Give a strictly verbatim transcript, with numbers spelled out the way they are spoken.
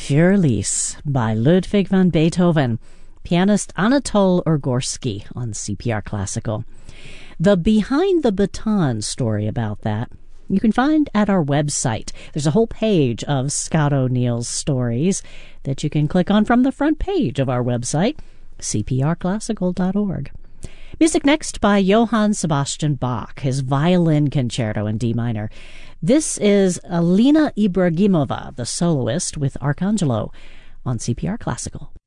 Fürlis by Ludwig van Beethoven, pianist Anatol Urgorsky on C P R Classical. The Behind the Baton story about that you can find at our website. There's a whole page of Scott O'Neill's stories that you can click on from the front page of our website, c p r classical dot org. Music next by Johann Sebastian Bach, his violin concerto in D minor. This is Alina Ibragimova, the soloist, with Arcangelo on C P R Classical.